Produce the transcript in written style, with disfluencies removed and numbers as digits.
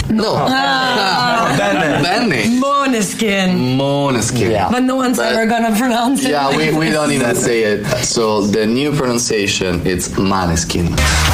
No. Benny. Måneskin. Yeah. But no one's ever gonna pronounce it. Yeah, we don't even say it. So the new pronunciation, it's Måneskin.